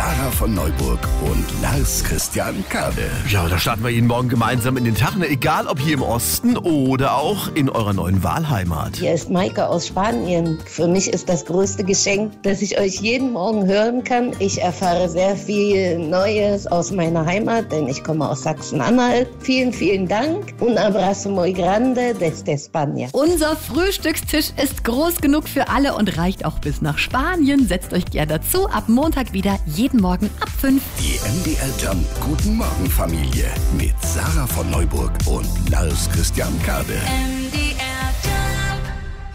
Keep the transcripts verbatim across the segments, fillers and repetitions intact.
Sarah von Neuburg und Lars Christian Kade. Ja, da starten wir jeden Morgen gemeinsam in den Tag, ne? Egal ob hier im Osten oder auch in eurer neuen Wahlheimat. Hier ist Maike aus Spanien. Für mich ist das größte Geschenk, dass ich euch jeden Morgen hören kann. Ich erfahre sehr viel Neues aus meiner Heimat, denn ich komme aus Sachsen-Anhalt. Vielen, vielen Dank. Un abrazo muy grande desde España. Unser Frühstückstisch ist groß genug für alle und reicht auch bis nach Spanien. Setzt euch gerne dazu. Ab Montag wieder, jeden Morgen ab fünf. Die M D R Jump Guten Morgen Familie mit Sarah von Neuburg und Lars Christian Kade. M D R Jump.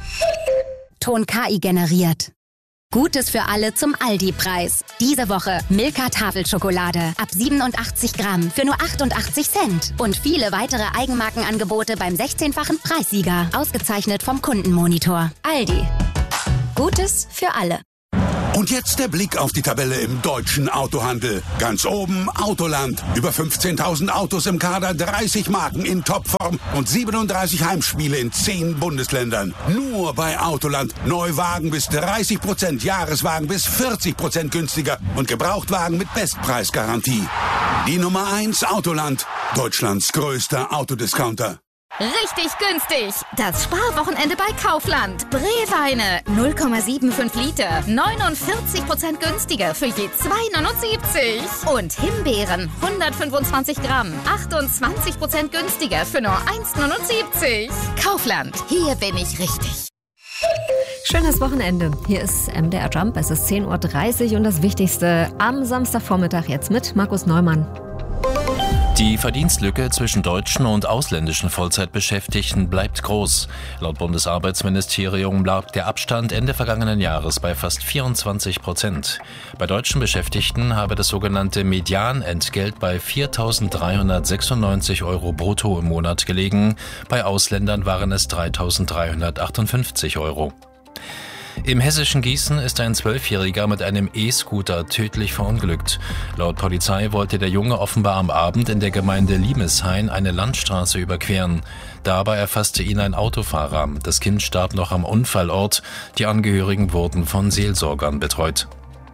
Ton K I generiert. Gutes für alle zum Aldi-Preis. Diese Woche Milka Tafelschokolade ab siebenundachtzig Gramm für nur achtundachtzig Cent. Und viele weitere Eigenmarkenangebote beim sechzehnfachen Preissieger. Ausgezeichnet vom Kundenmonitor. Aldi. Gutes für alle. Und jetzt der Blick auf die Tabelle im deutschen Autohandel. Ganz oben Autoland. Über fünfzehntausend Autos im Kader, dreißig Marken in Topform und siebenunddreißig Heimspiele in zehn Bundesländern. Nur bei Autoland. Neuwagen bis dreißig Prozent, Jahreswagen bis vierzig Prozent günstiger und Gebrauchtwagen mit Bestpreisgarantie. Die Nummer eins Autoland. Deutschlands größter Autodiscounter. Richtig günstig. Das Sparwochenende bei Kaufland. Breweine null Komma fünfundsiebzig Liter. neunundvierzig Prozent günstiger für je zwei Komma neunundsiebzig. Und Himbeeren hundertfünfundzwanzig Gramm. achtundzwanzig Prozent günstiger für nur eins Komma neunundsiebzig. Kaufland. Hier bin ich richtig. Schönes Wochenende. Hier ist M D R Jump. Es ist zehn Uhr dreißig und das Wichtigste am Samstagvormittag jetzt mit Markus Neumann. Die Verdienstlücke zwischen deutschen und ausländischen Vollzeitbeschäftigten bleibt groß. Laut Bundesarbeitsministerium lag der Abstand Ende vergangenen Jahres bei fast vierundzwanzig Prozent. Bei deutschen Beschäftigten habe das sogenannte Medianentgelt bei viertausenddreihundertsechsundneunzig Euro brutto im Monat gelegen. Bei Ausländern waren es dreitausenddreihundertachtundfünfzig Euro. Im hessischen Gießen ist ein Zwölfjähriger mit einem E-Scooter tödlich verunglückt. Laut Polizei wollte der Junge offenbar am Abend in der Gemeinde Limeshain eine Landstraße überqueren. Dabei erfasste ihn ein Autofahrer. Das Kind starb noch am Unfallort. Die Angehörigen wurden von Seelsorgern betreut.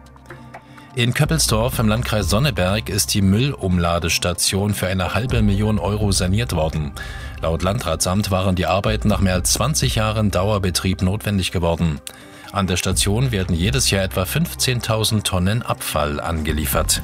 In Köppelsdorf im Landkreis Sonneberg ist die Müllumladestation für eine halbe Million Euro saniert worden. Laut Landratsamt waren die Arbeiten nach mehr als zwanzig Jahren Dauerbetrieb notwendig geworden. An der Station werden jedes Jahr etwa fünfzehntausend Tonnen Abfall angeliefert.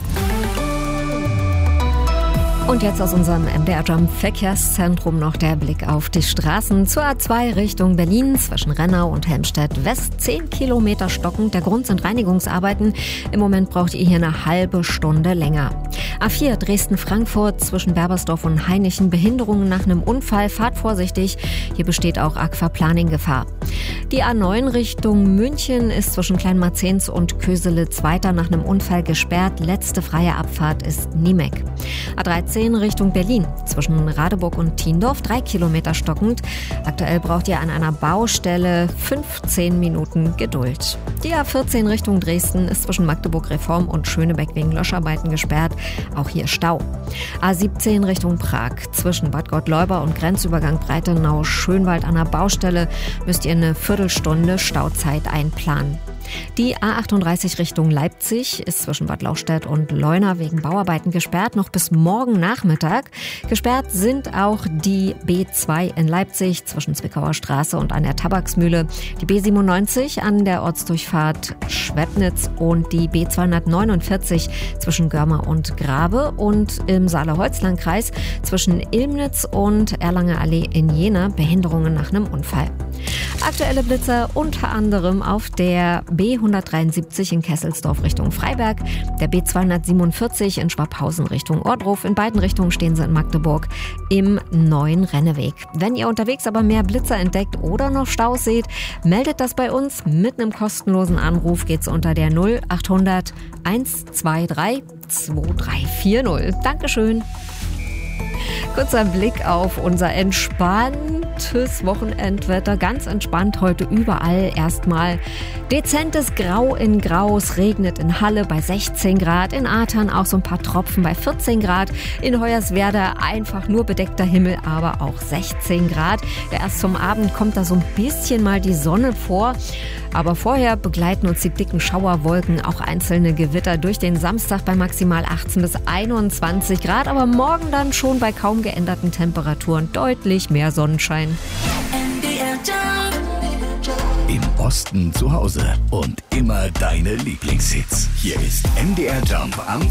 Und jetzt aus unserem M D R Jump Verkehrszentrum noch der Blick auf die Straßen zur A zwei Richtung Berlin zwischen Rennau und Helmstedt West. Zehn Kilometer stockend. Der Grund sind Reinigungsarbeiten. Im Moment braucht ihr hier eine halbe Stunde länger. A vier Dresden-Frankfurt zwischen Berbersdorf und Hainichen. Behinderungen nach einem Unfall. Fahrt vorsichtig. Hier besteht auch Aquaplaning-Gefahr. Die A neun Richtung München ist zwischen Kleinmarzens und Köselitz weiter nach einem Unfall gesperrt. Letzte freie Abfahrt ist Niemek. A dreizehn Richtung Berlin zwischen Radeburg und Tiendorf, drei Kilometer stockend. Aktuell braucht ihr an einer Baustelle fünfzehn Minuten Geduld. Die A vierzehn Richtung Dresden ist zwischen Magdeburg Reform und Schönebeck wegen Löscharbeiten gesperrt. Auch hier Stau. A siebzehn Richtung Prag zwischen Bad Gottleuba und Grenzübergang Breitenau-Schönwald an der Baustelle müsst ihr eine Viertelstunde Stauzeit einplanen. Die A achtunddreißig Richtung Leipzig ist zwischen Bad Lauchstädt und Leuna wegen Bauarbeiten gesperrt, noch bis morgen Nachmittag. Gesperrt sind auch die B zwei in Leipzig zwischen Zwickauer Straße und an der Tabaksmühle, die B siebenundneunzig an der Ortsdurchfahrt Schwebnitz und die B zweihundertneunundvierzig zwischen Görmer und Grabe und im Saale-Holzland-Kreis zwischen Ilmnitz und Erlanger Allee in Jena Behinderungen nach einem Unfall. Aktuelle Blitzer unter anderem auf der B hundertdreiundsiebzig in Kesselsdorf Richtung Freiberg, der B zweihundertsiebenundvierzig in Schwabhausen Richtung Ohrdruf. In beiden Richtungen stehen sie in Magdeburg im neuen Renneweg. Wenn ihr unterwegs aber mehr Blitzer entdeckt oder noch Staus seht, meldet das bei uns. Mit einem kostenlosen Anruf geht's unter der null achthundert hundertdreiundzwanzig zweitausenddreihundertvierzig. Dankeschön. Kurzer Blick auf unser entspannt gutes Wochenendwetter, ganz entspannt heute überall erstmal. Dezentes Grau in Grau, es regnet in Halle bei sechzehn Grad, in Athern auch so ein paar Tropfen bei vierzehn Grad, in Hoyerswerda einfach nur bedeckter Himmel, aber auch sechzehn Grad. Erst zum Abend kommt da so ein bisschen mal die Sonne vor, aber vorher begleiten uns die dicken Schauerwolken, auch einzelne Gewitter durch den Samstag bei maximal achtzehn bis einundzwanzig Grad, aber morgen dann schon bei kaum geänderten Temperaturen deutlich mehr Sonnenschein. Im Osten zu Hause und immer deine Lieblingshits. Hier ist M D R Jump am